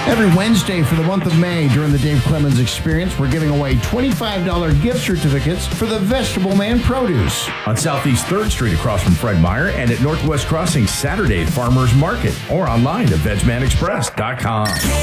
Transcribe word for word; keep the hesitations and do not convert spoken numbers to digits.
Every Wednesday for the month of May during the Dave Clemens Experience, we're giving away twenty-five dollars gift certificates for the Vegetable Man Produce. On Southeast third Street across from Fred Meyer and at Northwest Crossing Saturday Farmers Market or online at veg man express dot com.